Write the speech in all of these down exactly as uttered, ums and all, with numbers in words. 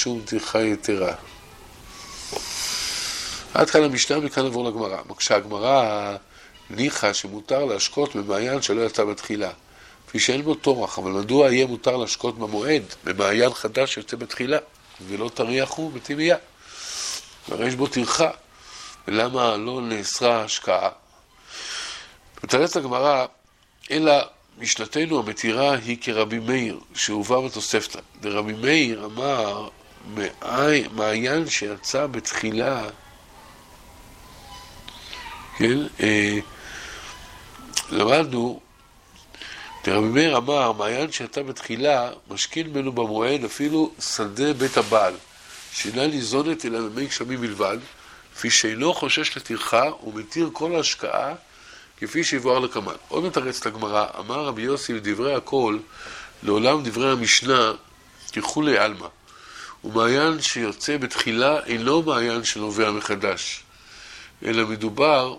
שום טרחה יתרה. עד כאן המשנה, מכאן נעבור לגמרא. כשהגמרא ניחא שמותר להשקות במעיין שלא יצא בתחילה, כפי שאין בו תורח, אבל מדוע יהיה מותר להשקות במועד במעיין חדש שיוצא בתחילה, ולא תריח הוא בטבעיה? הרי יש בו טרחה, ולמה לא נאסרה השקעה? מתרץ הגמרא, אלא משנתנו המתירה היא כרבי מאיר, שהובא בתוספתא. דרבי מאיר אמר, מעיין שיצא בתחילה, כן, אה, למדנו, דרבי מאיר אמר, מעיין שיצא בתחילה, משכין ממנו במועד אפילו שדה בית הבעל, שאינה ניזונת אלא ממי גשמים בלבד, כפי שאינו חושש לטרחה ומתיר כל ההשקעה, כפי שיבואר לקמן. עוד מתרץ לגמרא, אמר רבי יוסי בדברי הכל, לעולם דברי המשנה, ככולי עלמא. ומעיין שיוצא בתחילה אינו מעיין שנובע מחדש, אלא מדובר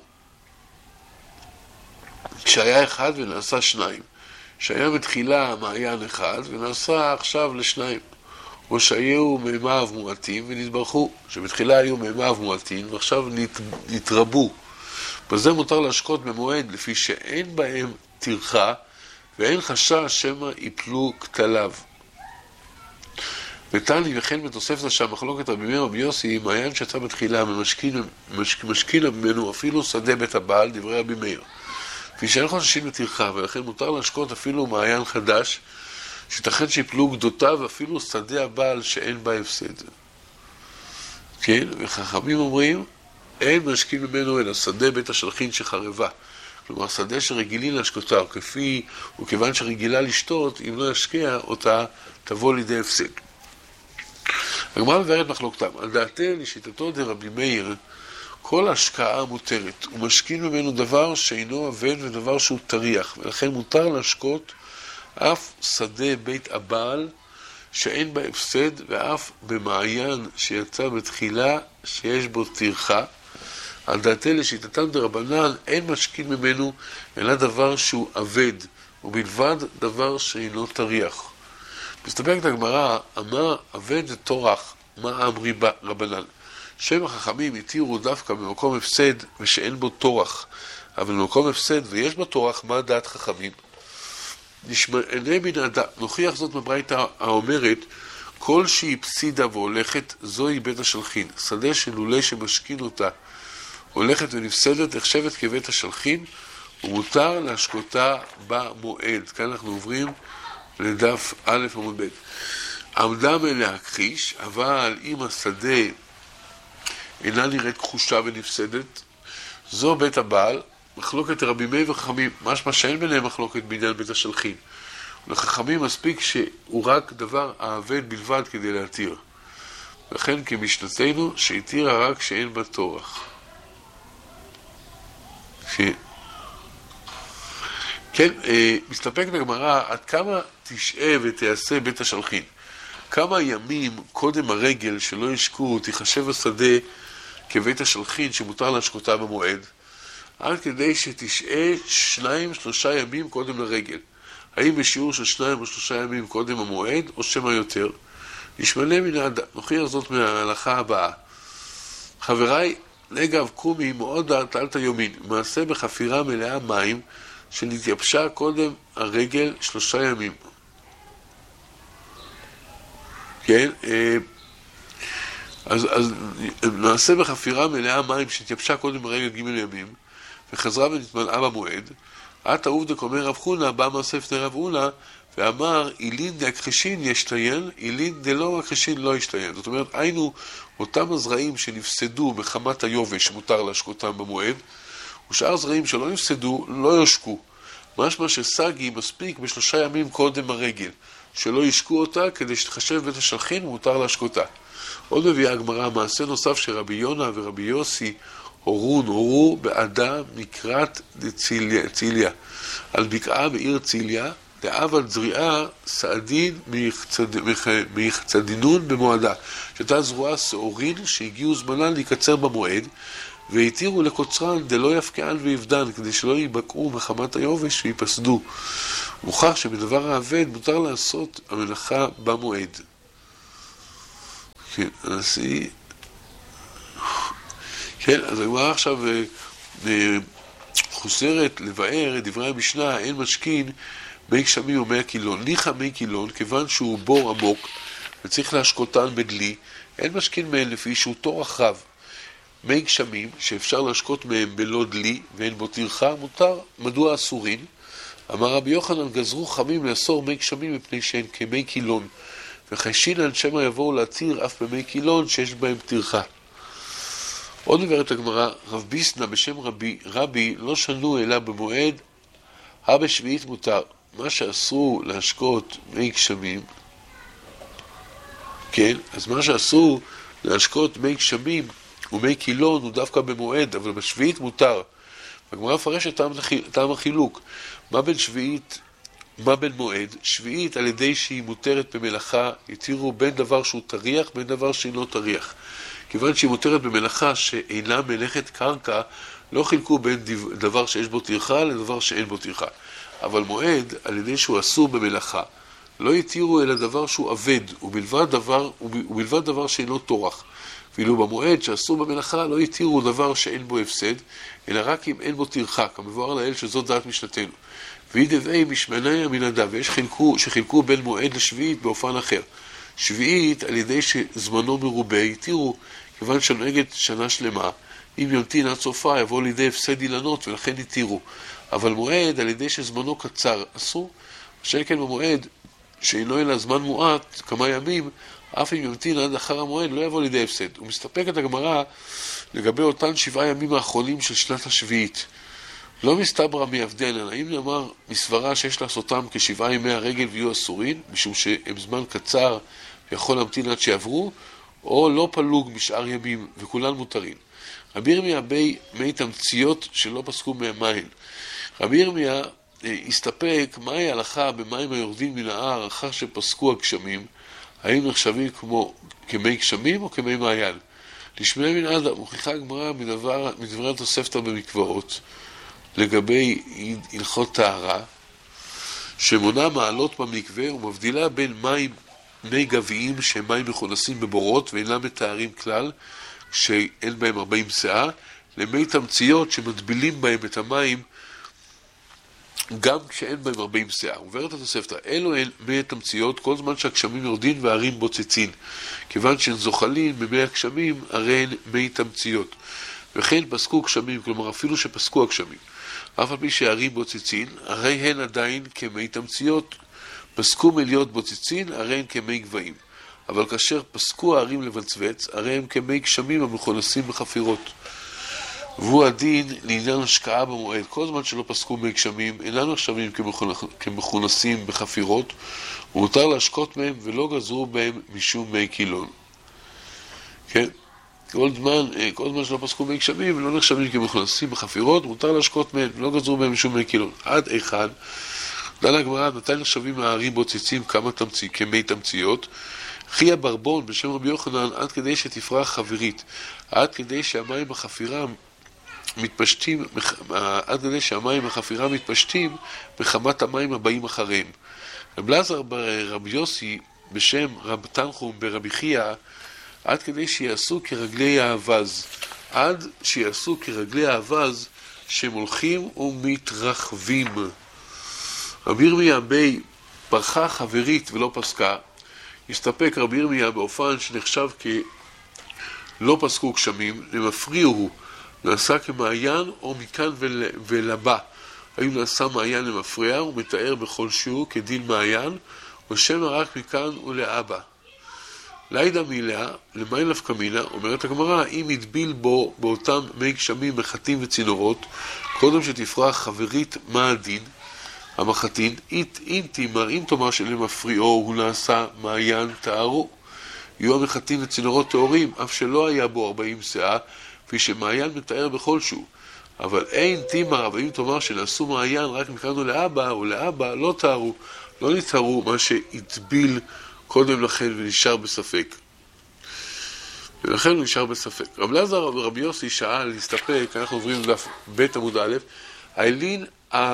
שהיה אחד ונעשה שניים. שהיה בתחילה מעיין אחד ונעשה עכשיו לשניים. או שהיו מימיו מועטים ונתברכו, שבתחילה היו מימיו מועטים ועכשיו נת, נתרבו. בזה מותר להשקות במועד לפי שאין בהם טרחה ואין חשש שמא יפלו כתליו. ותני וכן בתוספתא שהמחלוקת רבי מאיר רבי יוסי, מעיין שיצא בתחילה ומשכין משכין ממנו אפילו שדה בית הבעל, דברי רבי מאיר. כפי שאין חוששים לטרחה, ולכן מותר להשקות אפילו מעיין חדש, שתכן שיפלו גדותיו אפילו שדה הבעל שאין בה הפסד. כן, וחכמים אומרים, אין משכין ממנו אלא שדה בית השלחין שחרבה. כלומר, שדה שרגילים להשקותה, וכפי, וכיוון שרגילה לשתות, אם לא ישקיע אותה, תבוא לידי הפסד. הגמרא מבארת מחלוקתם. על דעתנו, לשיטתו דרבי מאיר, כל השקעה מותרת, ומשכין ממנו דבר שאינו אבד ודבר שהוא תריח, ולכן מותר להשקות אף שדה בית הבעל שאין בה הפסד, ואף במעיין שיצא בתחילה שיש בו טרחה. על דעתי לשיטתם דרבנן אין משכין ממנו אלא דבר שהוא אבד, ובלבד דבר שאינו תריח. מסתפקת הגמרא, אמר אבד זה תורח, מה אמרי רבנן? שם החכמים התירו דווקא במקום הפסד ושאין בו תורח, אבל במקום הפסד ויש בו תורח, מה דעת חכמים? נשמענה מן הדעת, נוכיח זאת בברייתא האומרת, כל שהיא פסידה והולכת, זוהי בית השלחין. שדה שלולא שמשכין אותה, הולכת ונפסדת, נחשבת כבית השלחין, ומותר להשקותה במועד. כאן אנחנו עוברים לדף א' עמוד ב'. עמדה מלהכחיש, אבל אם השדה אינה נראית כחושה ונפסדת, זו בית הבעל, מחלוקת רבי מאיר וחכמים, משמע שאין ביניהם מחלוקת בעניין בית השלחין. לחכמים מספיק שהוא רק דבר האבד בלבד כדי להתיר. לכן כמשנתנו שהתירה רק שאין בה תורח. ש... כן, אה, מסתפק לגמרא, עד כמה תשעה ותעשה בית השלחין? כמה ימים קודם הרגל שלא ישקו תחשב השדה כבית השלחין שמותר להשקותה במועד? עד כדי שתשעה שניים שלושה ימים קודם לרגל. האם בשיעור של שניים או שלושה ימים קודם המועד או שמה יותר? נשמענה מן הדעת. נוכיח זאת מההלכה הבאה. חבריי, נגב קומי מאוד דעת יומין, מעשה בחפירה מלאה מים שנתייבשה קודם הרגל שלושה ימים. כן, אז, אז מעשה בחפירה מלאה מים שנתייבשה קודם הרגל ג' ימים, וחזרה ונתמלאה במועד. עתה עובדק אומר רב חונה, בא מעשה לפני רב הונא, ואמר, אילין דהכחשין ישתיין, אילין דלא הכחשין לא ישתיין. זאת אומרת, היינו אותם הזרעים שנפסדו מחמת היובש שמותר להשקותם במועד, ושאר זרעים שלא נפסדו לא ישקו. משמע שסגי מספיק בשלושה ימים קודם הרגל, שלא ישקו אותה כדי שתחשב בית השלחין ומותר להשקותה. עוד מביאה הגמרא, מעשה נוסף שרבי יונה ורבי יוסי הורון, הורו בעדה מקרת ציליה, על בקעה בעיר ציליה, דאב על זריעה סעדין מיחצדינון במועדה, שהייתה זרועה שעורין שהגיעו זמנן להיקצר במועד, והתירו לקוצרן דלא יפקען ויבדן, כדי שלא ייבקעו מחמת היובש ויפסדו. מוכח שבדבר האבד מותר לעשות המלאכה במועד. כן, הנשיא... כן, אז הגמרא עכשיו חוסרת לבאר את דברי המשנה, אין משכין מי גשמים ומי הקילון. ניחא מי קילון, כיוון שהוא בור עמוק וצריך להשקותן בדלי, אין משכין מהן לפי שהוא תורח רב. מי גשמים שאפשר להשקות מהם בלא דלי ואין בו טרחה, מותר. מדוע אסורין? אמר רבי יוחנן, גזרו חמים לאסור מי גשמים מפני שהן כמי קילון, וחיישינן שמא יבואו להתיר אף במי קילון שיש בהם טרחה. עוד מבארת הגמרא, רב ביסנא בשם רבי, רבי לא שנו אלא במועד הבשביעית מותר. מה שאסרו להשקות מי גשמים, כן, אז מה שאסרו להשקות מי גשמים ומי קילון הוא דווקא במועד, אבל בשביעית מותר. הגמרא מפרשת טעם החילוק. מה בין שביעית, מה בין מועד? שביעית על ידי שהיא מותרת במלאכה, יתירו בין דבר שהוא תריח בין דבר שאינו תריח. כיוון שהיא מותרת במלאכה שאינה מלאכת קרקע, לא חילקו בין דבר שיש בו טרחה לדבר שאין בו טרחה. אבל מועד, על ידי שהוא אסור במלאכה, לא יתירו אלא דבר שהוא עבד, ובלבד דבר, ובלבד דבר שאינו תורח. ואילו במועד שאסור במלאכה לא יתירו דבר שאין בו הפסד, אלא רק אם אין בו טרחה, כמבואר לאל שזאת דעת משנתנו. וידבעי משמניה מן הדב, ויש חילקו, שחילקו בין מועד לשביעית באופן אחר. שביעית על ידי שזמנו מרובה יתירו, כיוון שנוהגת שנה שלמה, אם ימתין עד סופה יבוא לידי הפסד אילנות ולכן יתירו. אבל מועד על ידי שזמנו קצר אסור, שכן במועד שאינו אלא זמן מועט, כמה ימים, אף אם ימתין עד אחר המועד לא יבוא לידי הפסד. הוא מסתפק את הגמרא לגבי אותן שבעה ימים האחרונים של שנת השביעית. לא מסתברא מיבדינן, האם נאמר מסברה שיש לעשותם כשבעה ימי הרגל ויהיו אסורים, משום שהם זמן קצר ויכול להמתין עד שיעברו, או לא פלוג משאר ימים וכולן מותרים. רבי ירמיה בי מי תמציות שלא פסקו מהם מהן. רבי ירמיה הסתפק מהי ההלכה במים היורדים מן ההר אחר שפסקו הגשמים, האם נחשבים כמו כמי גשמים או כמי מעיין. לשמי מן עדה מוכיחה הגמרא מדבר, מדברי התוספתא במקוואות לגבי הלכות טהרה, שמונה מעלות במקווה ומבדילה בין מים מי גביים שהם מים מכונסים בבורות ואינם מתארים כלל שאין בהם ארבעים שאה, למי תמציות שמטבילים בהם את המים גם כשאין בהם ארבעים שאה. ובארת התוספתא, אלו הן מי תמציות כל זמן שהגשמים יורדים והרים בוצצין, כיוון שהן זוחלים במי הגשמים הרי הן מי תמציות. וכן פסקו גשמים, כלומר אפילו שפסקו הגשמים, אף על פי שהרים בוצצין, הרי הן עדיין כמי תמציות. פסקו מליות בוצצין, הרי הן כמי גבעים. אבל כאשר פסקו הערים לבצבץ, הרי הם כמי גשמים המכונסים בחפירות. והוא הדין לעניין השקעה במועד. כל זמן שלא פסקו מי גשמים, אינם נחשבים כמכונסים בחפירות, ומותר להשקות מהם ולא גזרו בהם משום מי קילון. כן? כל זמן, כל זמן שלא פסקו מי גשמים, לא נחשבים כמכונסים בחפירות, מותר להשקות מהם ולא גזרו בהם משום מי קילון. עד אחד, דנה הגמרא, מתי נחשבים הערים בוצצים כמה תמציא, כמי תמציות? חיה ברבון בשם רבי יוחנן, עד כדי שתפרח חברית, עד כדי שהמים בחפירה מתפשטים, עד כדי שהמים בחפירה מתפשטים מחמת המים הבאים אחריהם. רב אלעזר ברבי יוסי בשם רב תנחום ברבי חייא, עד כדי שיעשו כרגלי האבז, עד שיעשו כרגלי האבז שהם הולכים ומתרחבים. רבי ירמיה בי פרחה חברית ולא פסקה, הסתפק רבי ירמיה באופן שנחשב כלא פסקו גשמים, למפריעו הוא, נעשה כמעיין או מכאן ול, ולבא. האם נעשה מעיין למפריע, הוא מתאר בכל שהוא כדין מעיין, או שמא רק מכאן ולאבא. לידה מילה, למי נפקא מינה, אומרת הגמרא, אם ידביל בו באותם מי גשמים מחטים וצינורות, קודם שתפרח חברית מה הדין? המחתין, אם תימר, אם תאמר שלמפריעו הוא נעשה מעיין טהרו, יהיו המחתין וצינורות טהורים, אף שלא היה בו ארבעים שאה, כפי שמעיין מתאר בכל שהוא. אבל אין תימר, אבל אם תאמר שנעשו מעיין רק מכאן ולאבא, או לאבא, לא טהרו, לא נטהרו מה שהטביל קודם לכן ונשאר בספק. ולכן הוא נשאר בספק. רב אלעזר ורבי יוסי שאל להסתפק, אנחנו עוברים לדף בית עמוד א', האילין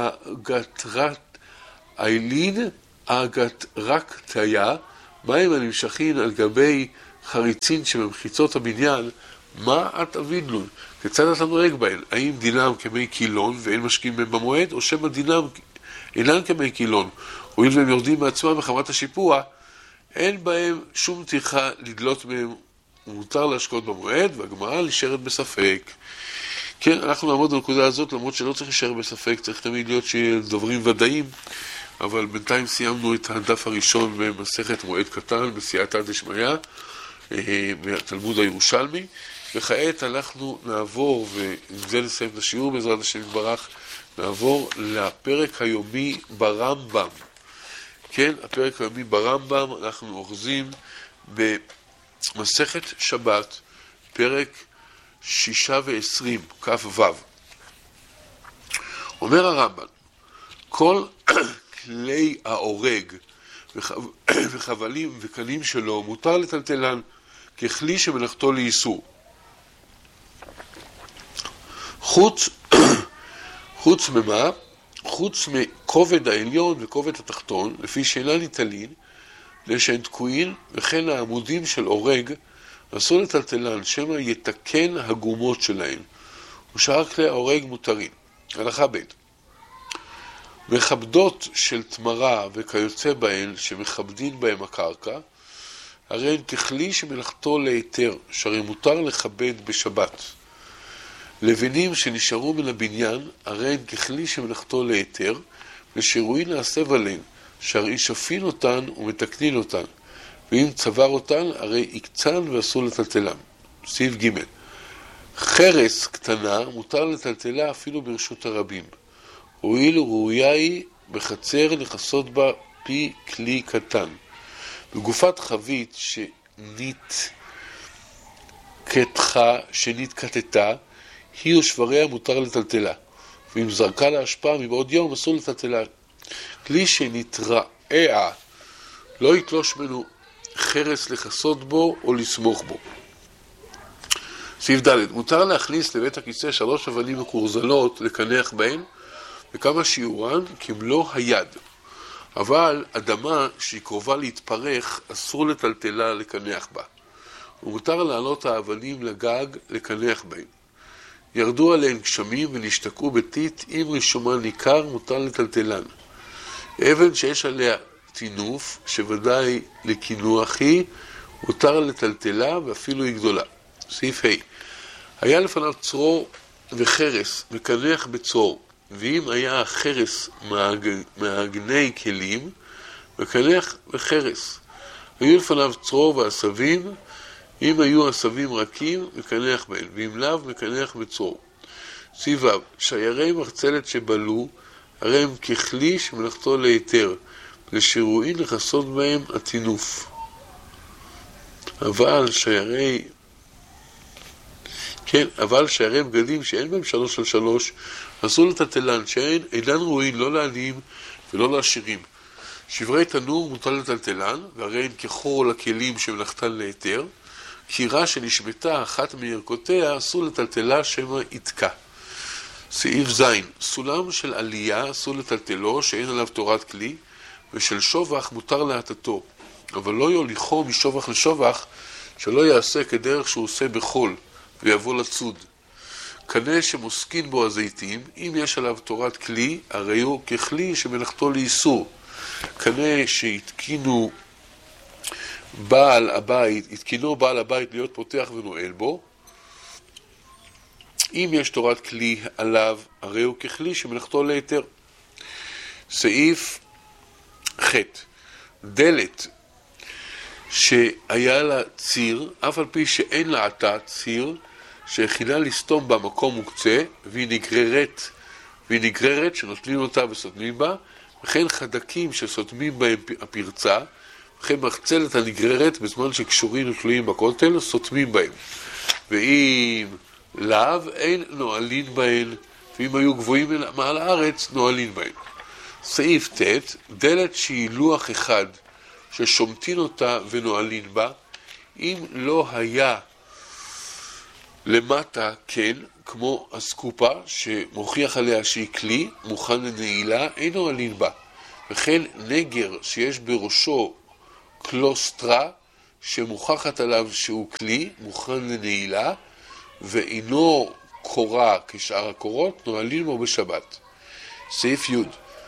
הגתרת, האילין הגתרקתיה, מים הנמשכים על גבי חריצין שבמחיצות הבניין, מה את אבין לו? כיצד אתה נוהג בהן? האם דינם כמי קילון ואין משקים בהם במועד, או שמא דינם אינם כמי קילון, הואיל והם יורדים מעצמם בחברת השיפוע, אין בהם שום טרחה לדלות מהם, ומותר להשקות במועד, והגמרא נשארת בספק. כן, אנחנו נעמוד בנקודה הזאת, למרות שלא צריך להישאר בספק, צריך תמיד להיות שיהיה דברים ודאים, אבל בינתיים סיימנו את הדף הראשון במסכת מועד קטן, בסייעתא דשמיא, מהתלמוד הירושלמי, וכעת אנחנו נעבור, ועם זה נסיים את השיעור בעזרת השם יתברך, נעבור לפרק היומי ברמב"ם. כן, הפרק היומי ברמב"ם, אנחנו אוחזים במסכת שבת, פרק שישה ועשרים, כף וו. אומר הרמב"ם, כל כלי האורג וחבלים וקנים שלו מותר לטלטלן ככלי שמלאכתו לאיסור. חוץ, חוץ ממה? חוץ מכובד העליון וכובד התחתון, לפי שאינן ניטלין, לשהן תקועים, וכן העמודים של אורג, אסור לטלטלן, שמא יתקן הגומות שלהן, ושאר כלי האורג מותרים. הלכה ב' מכבדות של תמרה וכיוצא בהן, שמכבדין בהם הקרקע, הרי הן ככלי שמלאכתו להיתר, שהרי מותר לכבד בשבת. לבנים שנשארו מן הבניין, הרי הן ככלי שמלאכתו להיתר, ושירועין להסב עליהן, שהרי שפין אותן ומתקנין אותן, ואם צבר אותן, הרי יקצן ואסור לטלטלם. סעיף ג' חרס קטנה מותר לטלטלה אפילו ברשות הרבים, הואיל ראויה היא בחצר לכסות בה פי כלי קטן. בגופת חבית שנתקתחה, שנתקתתה, היא ושבריה מותר לטלטלה, ואם זרקה להשפעה מבעוד יום אסור לטלטלה. כלי שנתראה לא יתלוש ממנו חרס לחסות בו או לסמוך בו. סעיף ד' מותר להכניס לבית הכיסא שלוש אבנים מקורזלות לקנח בהן, וכמה שיעורן כמלוא היד. אבל אדמה שהיא קרובה להתפרח אסור לטלטלה לקנח בה, ומותר לעלות האבנים לגג לקנח בהן. ירדו עליהן גשמים ונשתקעו בטיט, אם רישומן ניכר מותר לטלטלן. אבן שיש עליה תינוף, שוודאי לקינוח היא, מותר לטלטלה ואפילו היא גדולה. סעיף ה' היה לפניו צרור וחרס מקנח בצרור, ואם היה החרס מעגני כלים, מקנח בחרס. היו לפניו צרור ועשבים, אם היו עשבים רכים, מקנח בהן, ואם לאו, מקנח בצרור. סעיף ו' שיירי מחצלת שבלו, הרי הם ככלי שמלאכתו להיתר, לשירועין לכסות בהם התינוף. אבל שיירי, כן, אבל שיירי בגדים שאין בהם שלוש על שלוש, אסור לטלטלן, שאין אינן ראויים לא לעניים ולא לעשירים. שברי תנור מותר לטלטלן, והרי הן כחור לכלים שמלאכתן להיתר, קירה שנשמתה אחת מירקותיה אסור לטלטלה שמא יתקע. סעיף ז' סולם של עלייה אסור לטלטלו שאין עליו תורת כלי, ושל שובח מותר להטתו, אבל לא יוליכו משובח לשובח, שלא יעשה כדרך שהוא עושה בחול ויבוא לצוד. קנה שמוסקין בו הזיתים, אם יש עליו תורת כלי, הרי הוא ככלי שמלאכתו לאיסור. קנה שהתקינו בעל הבית, התקינו בעל הבית להיות פותח ונועל בו, אם יש תורת כלי עליו, הרי הוא ככלי שמלאכתו להיתר. סעיף ח' דלת שהיה לה ציר, אף על פי שאין לה עתה ציר, שהכילה לסתום בה מקום מוקצה, והיא נגררת, והיא נגררת שנוטלים אותה וסותמים בה, וכן חדקים שסותמים בהם הפרצה, וכן מחצלת הנגררת בזמן שקשורים ותלויים בכותל, סותמים בהם. ואם לאו, אין נועלין בהן, ואם היו גבוהים מעל הארץ, נועלין בהן. סעיף ט' דלת שהיא לוח אחד, ששומטין אותה ונועלין בה, אם לא היה למטה כן, כמו הסקופה, שמוכיח עליה שהיא כלי, מוכן לנעילה, אין נועלין בה. וכן נגר שיש בראשו קלוסטרה, שמוכחת עליו שהוא כלי, מוכן לנעילה, ואינו קורה כשאר הקורות, נועלים בו בשבת. סעיף י'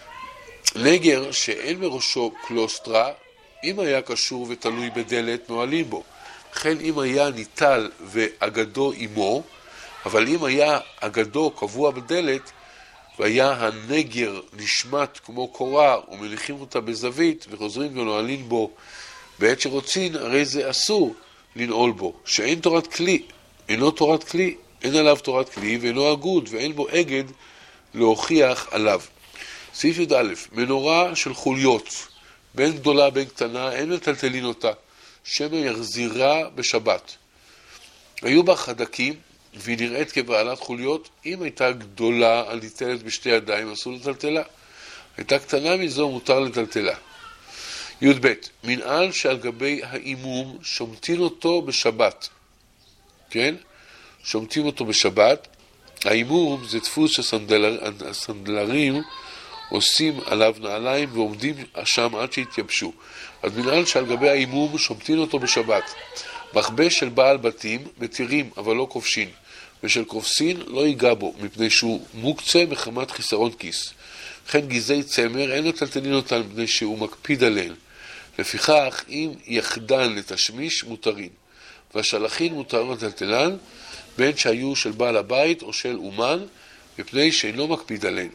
נגר שאין מראשו קלוסטרה, אם היה קשור ותלוי בדלת, נועלים בו. לכן אם היה ניטל ואגדו עמו, אבל אם היה אגדו קבוע בדלת, והיה הנגר נשמט כמו קורה ומניחים אותה בזווית וחוזרים ונועלים בו בעת שרוצין, הרי זה אסור לנעול בו, שאין תורת כלי, אינו תורת כלי, אין עליו תורת כלי ואינו אגוד ואין בו אגד להוכיח עליו. סעיף י' א' מנורה של חוליות, בין גדולה בין קטנה, אין מטלטלין אותה, שמא יחזירה בשבת. היו בה חדקים והיא נראית כבעלת חוליות, אם הייתה גדולה הניטלת בשתי ידיים אסור לטלטלה, הייתה קטנה מזו מותר לטלטלה. י' ב' מנעל שעל גבי האימום שומטים אותו בשבת, כן? שומטים אותו בשבת. האימום זה דפוס שהסנדלרים עושים עליו נעליים ועומדים שם עד שהתייבשו. אז מנעל שעל גבי האימום שומטים אותו בשבת. מכבש של בעל בתים מתירים אבל לא כובשים, ושל כובסין לא ייגע בו מפני שהוא מוקצה מחמת חיסרון כיס. לכן גזעי צמר אין לטלטלין אותן מפני שהוא מקפיד עליהן. לפיכך אם יחדן לתשמיש מותרין, והשלחין מותר לטלטלן בין שהיו של בעל הבית או של אומן, מפני שאינו מקפיד עליהן.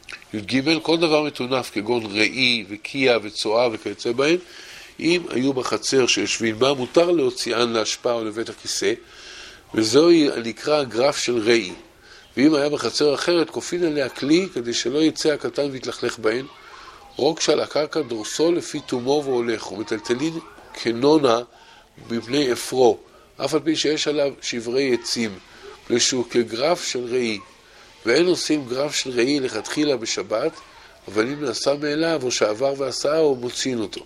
י"ג כל דבר מתונף כגון ראי וקיה וצועה וכיוצא בהן, אם היו בחצר שיושבים בה, מותר להוציאן להשפעה או לבית הכיסא, וזוהי הנקרא גרף של ראי. ואם היה בחצר אחרת, כופין עליה כלי כדי שלא יצא הקטן ויתלכלך בהן. רוק שעל הקרקע דורסו לפי תומו והולך, ומטלטלין כנונה מפני אפרו, אף על פי שיש עליו שברי עצים, לשהו כגרף של ראי. ואין עושים גרף של ראי לכתחילה בשבת, אבל אם נעשה מאליו או שעבר ועשה או מוצאים אותו.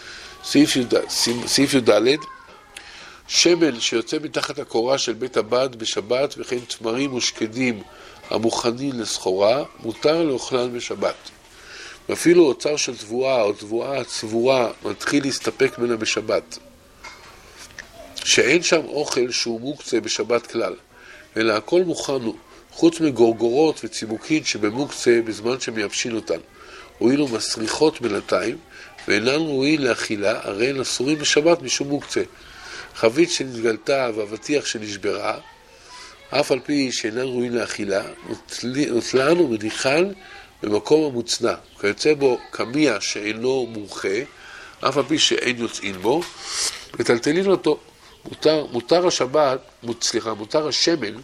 סעיף י"ד שמן שיוצא מתחת הקורה של בית הבד בשבת וכן תמרים ושקדים המוכנים לסחורה, מותר לאוכלן בשבת. ואפילו אוצר של תבואה או תבואה צבורה מתחיל להסתפק ממנה בשבת, שאין שם אוכל שהוא מוקצה בשבת כלל, אלא הכל מוכן הוא, חוץ מגורגורות וצימוקין שבמוקצה בזמן שמייבשין אותן, הואילו מסריחות בינתיים ואינן ראויים לאכילה, הרי הן אסורים בשבת משום מוקצה. חבית שנתגלתה ואבטיח שנשברה, אף על פי שאינן ראויים לאכילה, נוטלן ומניחן במקום המוצנע, כיוצא בו קמיע שאינו מורחה, אף על פי שאין יוצאים בו, וטלטלין אותו. מותר, מותר השבת, סליחה, מותר השמן,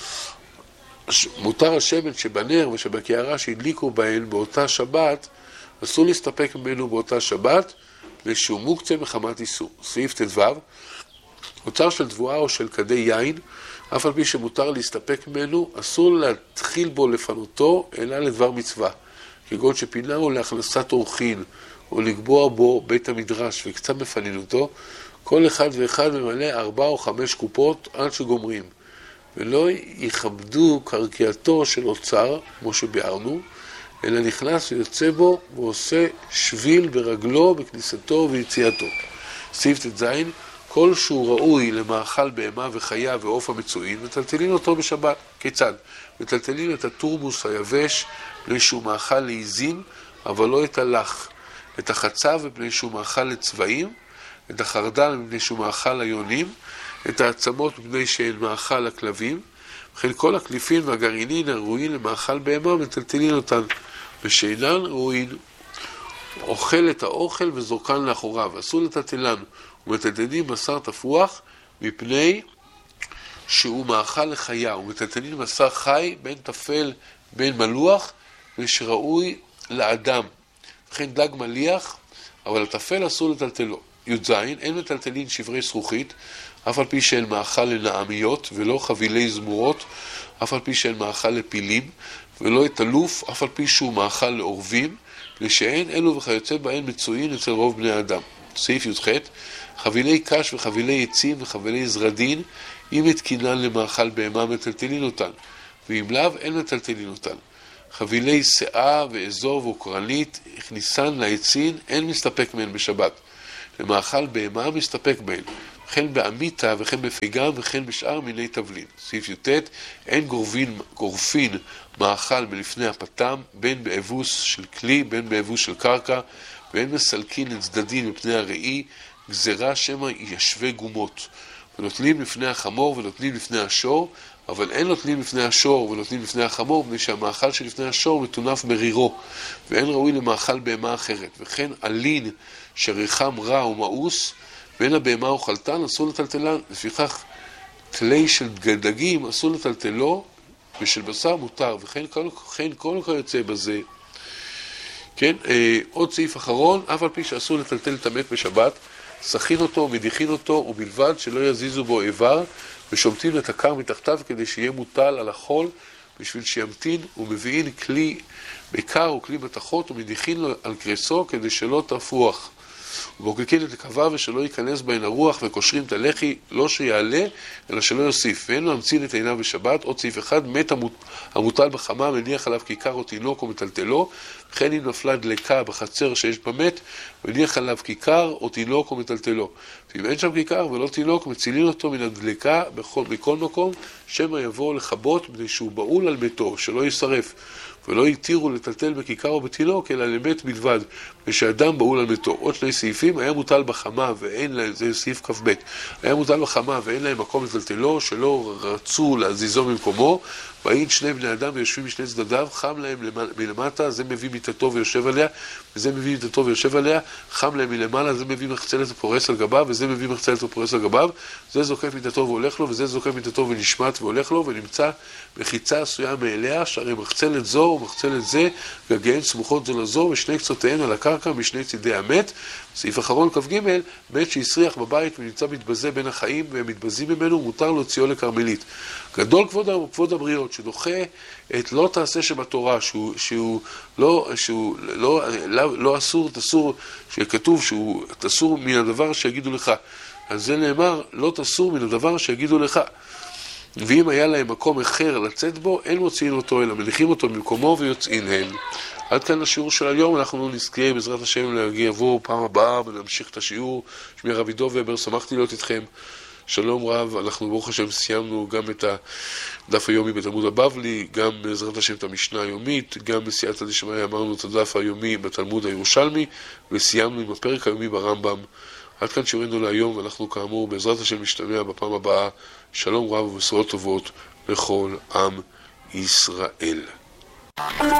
מותר השמן שבנר ושבקערה שהדליקו בהן באותה שבת, אסור להסתפק ממנו באותה שבת, לשום מוקצה מחמת איסור. סעיף ט"ו אוצר של תבואה או של כדי יין, אף על פי שמותר להסתפק ממנו, אסור להתחיל בו לפנותו, אלא לדבר מצווה, כגון שפינהו להכנסת אורחין, או לקבוע בו בית המדרש וקצת מפנינותו, כל אחד ואחד ממלא ארבע או חמש קופות עד שגומרים, ולא יכבדו קרקייתו של אוצר, כמו שביארנו, אלא נכנס ויוצא בו ועושה שביל ברגלו בכניסתו ויציאתו. סעיף ט"ז כל שהוא ראוי למאכל בהמה וחיה ועוף המצוין, מטלטלין אותו בשבת. כיצד? מטלטלין את התורמוס היבש מפני שהוא מאכל לעיזים, אבל לא את הלח, את החצב מפני שהוא מאכל לצבעים, את החרדל מפני שהוא מאכל ליונים, את העצמות מפני שהן מאכל לכלבים, וכן כל הקליפין והגרעינין הראויים למאכל בהמה מטלטלין אותן, ושאינן ראויים אוכל את האוכל וזורקן לאחוריו, אסור לטלטלן, ומטלטלים בשר תפוח מפני שהוא מאכל לחיה, ומטלטלים בשר חי בין תפל בין מלוח ושראוי לאדם, וכן דג מליח, אבל התפל אסור לטלטלו. י"ז אין מטלטלין שברי זכוכית, אף על פי שהן מאכל לנעמיות ולא חבילי זמורות, אף על פי שהן מאכל לפילים, ולא את אלוף, אף על פי שהוא מאכל לעורבים, לשאין אלו וכיוצא בהן מצויים אצל רוב בני האדם. סעיף י"ח חבילי קש וחבילי עצים וחבילי זרדין, אם התקינן למאכל בהמה מטלטלין אותן, ואם לאו אין מטלטלין אותן. חבילי שאה ואזור וקרנית, הכניסן לעצין, אין מסתפק מהן בשבת. למאכל בהמה מסתפק בהן, וכן בעמיתה וכן בפגם וכן בשאר מיני תבלין. סעיף י"ט, אין גורפין, גורפין מאכל מלפני הפתם, בין באבוס של כלי, בין באבוס של קרקע, ואין מסלקין את צדדים מפני הראי, גזרה שמא ישווה גומות. ונוטלים לפני החמור ונוטלים לפני השור, אבל אין נוטלים לפני השור ונוטלים לפני החמור, מפני שהמאכל שלפני השור מטונף ברירו, ואין ראוי למאכל בהמה אחרת. וכן עלין שריחם רע ומאוס, בין הבהמה אוכלתן אסור לטלטלן, לפיכך תלי של דגים אסור לטלטלו, ושל בשר מותר, וכן כל, וכן כל כיוצא בזה. כן, אה, עוד סעיף אחרון, אף על פי שאסור לטלטל את המת בשבת, סכין אותו, מדיחין אותו, ובלבד שלא יזיזו בו איבר, ושומטים את הקר מתחתיו כדי שיהיה מוטל על החול, בשביל שימתין, ומביאין כלי בקר או כלי מתחות, ומדיחין לו על קרסו כדי שלא תפוח. ובוקקין את הקווה ושלא ייכנס בהן הרוח, וקושרים את הלחי, לא שיעלה, אלא שלא יוסיף. ואין לו להמציא את עיניו בשבת. עוד סעיף אחד, מת המוטל בחמה, מניח עליו כיכר או תינוק או מטלטלו, וכן אם נפלה דלקה בחצר שיש במת, מניח עליו כיכר או תינוק או מטלטלו. ואם אין שם כיכר ולא תינוק, מצילין אותו מן הדלקה בכל, בכל מקום, שמא יבוא לחבות, בדי שהוא בעול על מתו, שלא יישרף. ולא יתירו לטלטל בכיכר או בתינוק, אלא למת בלבד, ושאדם בעול על מתו. עוד שני סעיפים, היה מוטל בחמה ואין להם, זה סעיף כ"ב, היה מוטל בחמה ואין להם מקום לטלטלו, שלא רצו להזיזו ממקומו, והאין שני בני אדם ויושבים משני צדדיו, חם להם מלמטה, זה מביא מיטתו ויושב עליה, וזה מביא מיטתו ויושב עליה, חם להם מלמעלה, זה מביא מחצלת ופורס על גביו, וזה מביא מחצלת ופורס על גביו, זה זוקף מיטתו והולך לו, וזה זוקף מיטתו ונשמט והולך לו, ונמצא בחיצה עשויה מאליה, שהרי מחצלת זו ומחצלת זה, גגיהן סמוכות זו לזו, ושני קצותיהן על הקרקע משני צידי המת. סעיף אחרון כ"ג, מת שיסריח בבית ונמצא מתבזה בין החיים והם מתבזים ממנו, מותר להוציאו לכרמלית. גדול כבוד, כבוד הבריות, שדוחה את לא תעשה שבתורה, שהוא, שהוא, לא, שהוא לא, לא, לא אסור, תסור, שכתוב שהוא תסור מן הדבר שיגידו לך. אז זה נאמר, לא תסור מן הדבר שיגידו לך. ואם היה להם מקום אחר לצאת בו, אין מוציאים אותו, אלא מניחים אותו במקומו ויוצאים הם. עד כאן השיעור של היום, אנחנו נזכה בעזרת השם להגיע עבור פעם הבאה ונמשיך את השיעור. שמי הרב עידו ובר, שמחתי להיות איתכם. שלום רב, אנחנו ברוך השם סיימנו גם את הדף היומי בתלמוד הבבלי, גם בעזרת השם את המשנה היומית, גם בסייעתא דשמיא אמרנו את הדף היומי בתלמוד הירושלמי, וסיימנו עם הפרק היומי ברמב"ם. עד כאן שיעורנו להיום, ואנחנו כאמור בעזרת השם נשתמע בפעם הבאה. שלום רב ובשורות טובות לכל עם ישראל.